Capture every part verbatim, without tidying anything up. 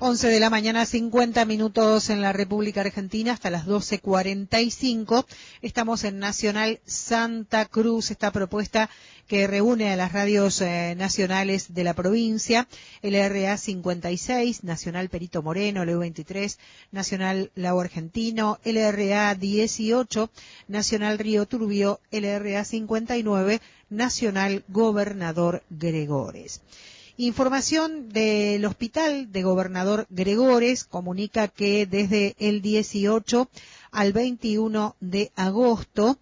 once de la mañana, cincuenta minutos en la República Argentina, hasta las doce cuarenta y cinco. Estamos en Nacional Santa Cruz, esta propuesta que reúne a las radios eh, nacionales de la provincia, L R A cincuenta y seis, Nacional Perito Moreno, L U veintitrés, Nacional Lago Argentino, L R A dieciocho, Nacional Río Turbio, L R A cincuenta y nueve, Nacional Gobernador Gregores. Información del Hospital de Gobernador Gregores comunica que desde el dieciocho al veintiuno de agosto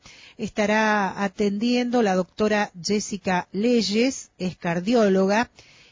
estará atendiendo la doctora Jessica Leyes, es cardióloga,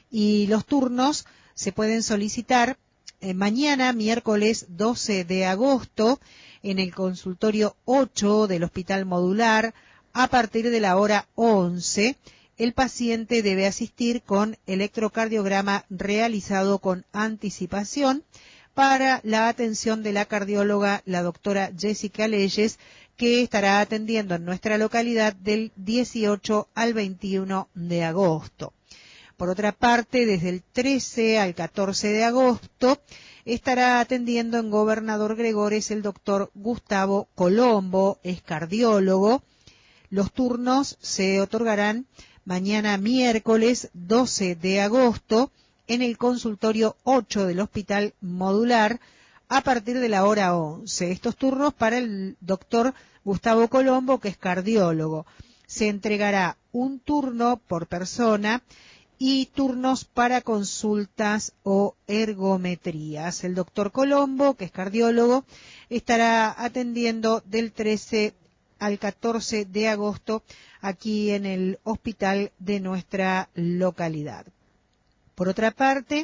y los turnos se pueden solicitar eh, mañana, miércoles doce de agosto, en el consultorio ocho del Hospital Modular, a partir de la hora once. El paciente debe asistir con electrocardiograma realizado con anticipación para la atención de la cardióloga, la doctora Jessica Leyes, que estará atendiendo en nuestra localidad del dieciocho al veintiuno de agosto. Por otra parte, desde el trece al catorce de agosto estará atendiendo en Gobernador Gregores el doctor Gustavo Colombo, es cardiólogo. Los turnos se otorgarán mañana miércoles doce de agosto en el consultorio ocho del Hospital Modular a partir de la hora once. Estos turnos para el doctor Gustavo Colombo, que es cardiólogo. Se entregará un turno por persona y turnos para consultas o ergometrías. El doctor Colombo, que es cardiólogo, estará atendiendo del trece al catorce de agosto aquí en el hospital de nuestra localidad. Por otra parte,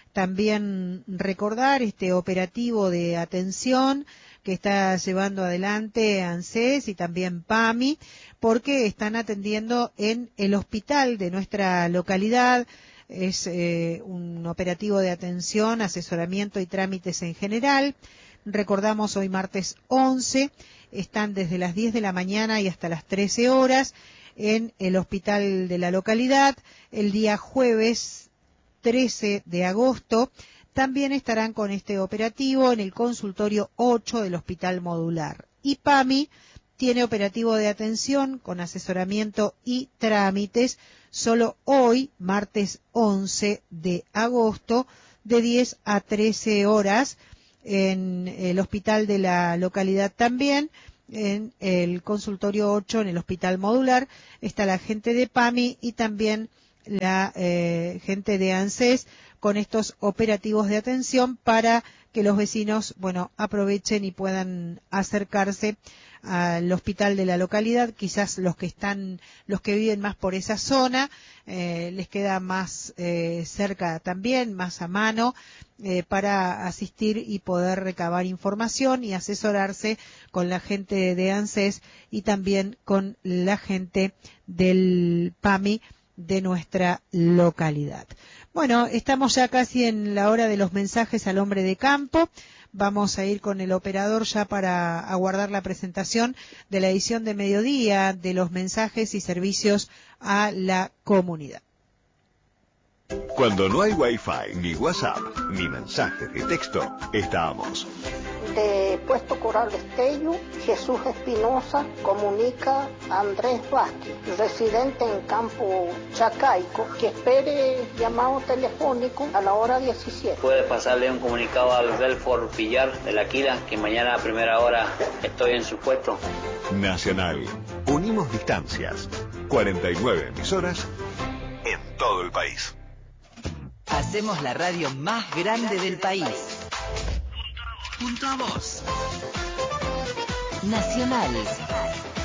también recordar este operativo de atención que está llevando adelante ANSES y también PAMI, porque están atendiendo en el hospital de nuestra localidad. Es eh, un operativo de atención, asesoramiento y trámites en general. Recordamos, hoy martes once, están desde las diez de la mañana y hasta las trece horas en el hospital de la localidad. El día jueves trece de agosto también estarán con este operativo en el consultorio ocho del Hospital Modular. Y PAMI tiene operativo de atención con asesoramiento y trámites solo hoy, martes once de agosto, de diez a trece horas, en el hospital de la localidad también, en el consultorio ocho, en el Hospital Modular, está la gente de PAMI y también la eh, gente de ANSES con estos operativos de atención para que los vecinos, bueno, aprovechen y puedan acercarse al hospital de la localidad. Quizás los que están, los que viven más por esa zona, eh, les queda más eh, cerca también, más a mano, eh, para asistir y poder recabar información y asesorarse con la gente de ANSES y también con la gente del PAMI de nuestra localidad. Bueno, estamos ya casi en la hora de los mensajes al hombre de campo. Vamos a ir con el operador ya para aguardar la presentación de la edición de mediodía de los mensajes y servicios a la comunidad. Cuando no hay Wi-Fi, ni WhatsApp, ni mensajes de texto, estamos. De Puesto Coral Estello, Jesús Espinosa comunica a Andrés Vázquez, residente en Campo Chacaico, que espere llamado telefónico a la hora diecisiete. Puede pasarle un comunicado al Belfort Villar de la Quila, que mañana a primera hora estoy en su puesto. Nacional. Unimos distancias. cuarenta y nueve emisoras en todo el país. Hacemos la radio más grande del país. Junto a vos. Nacional.